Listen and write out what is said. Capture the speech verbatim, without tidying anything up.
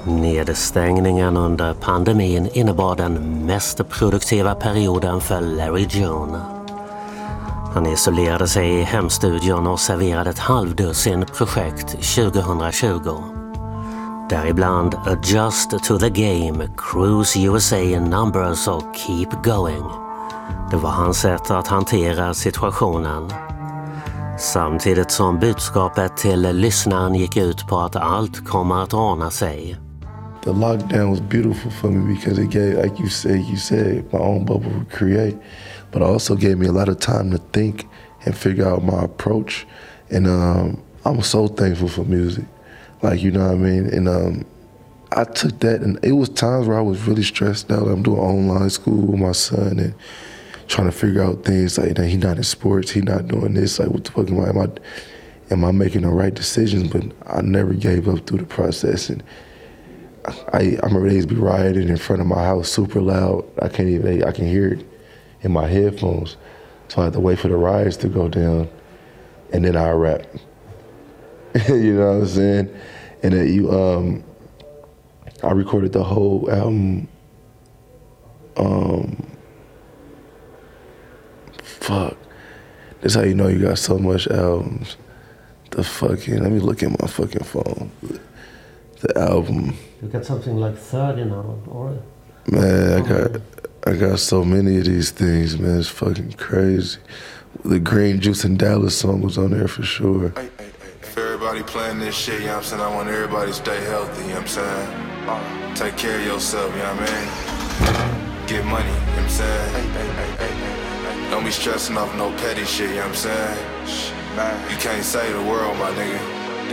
Nedstängningen under pandemin innebar den mest produktiva perioden för Larry June. Han isolerade sig i hemstudion och serverade ett halvdussin projekt tjugohundratjugo. Däribland Adjust to the Game, Cruise U S A Numbers och Keep Going. Det var hans sätt att hantera situationen. Samtidigt som budskapet till lyssnaren gick ut på att allt kommer att ordna sig. The lockdown was beautiful for me because it gave, like you said, you said, my own bubble to create, but it also gave me a lot of time to think and figure out my approach. And um, I'm so thankful for music, like, you know what I mean? And um, I took that, and it was times where I was really stressed out. I'm doing online school with my son and trying to figure out things like, he's not in sports, he's not doing this, like, what the fuck am I, am I, am I making the right decisions? But I never gave up through the process. And I, I remember they used to be rioting in front of my house super loud. I can't even, I can hear it in my headphones. So I had to wait for the riots to go down, and then I rap. You know what I'm saying? And then you, um, I recorded the whole album, um, fuck. That's how you know you got so much albums. The fucking, let me look at my fucking phone. The album. You got something like thirty now, or? Man, I got I got so many of these things, man. It's fucking crazy. The Green Juice and Dallas song was on there for sure. Hey, hey, hey, if everybody playing this shit, you know what I'm saying? I want everybody to stay healthy, you know what I'm saying? Uh, take care of yourself, you know what I mean? Get money, you know what I'm saying? Hey, hey, hey, hey, hey, hey. Don't be stressing off no petty shit, you know what I'm saying? You can't save the world, my nigga.